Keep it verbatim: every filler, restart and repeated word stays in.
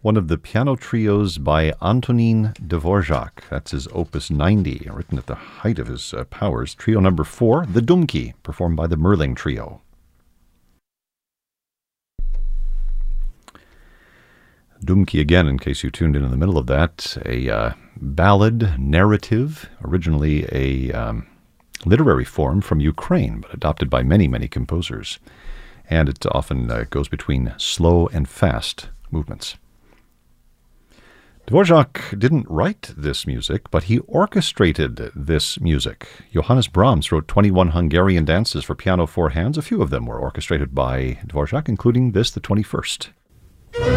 one of the piano trios by Antonin Dvorak. That's his Opus ninety, written at the height of his uh, powers. Trio number four, The Dumki, performed by the Merling Trio. Dumki, again, in case you tuned in in the middle of that, a uh, ballad narrative, originally a um, literary form from Ukraine, but adopted by many, many composers. And it often uh, goes between slow and fast movements. Dvorak didn't write this music, but he orchestrated this music. Johannes Brahms wrote twenty-one Hungarian dances for piano four hands. A few of them were orchestrated by Dvorak, including this, the twenty-first.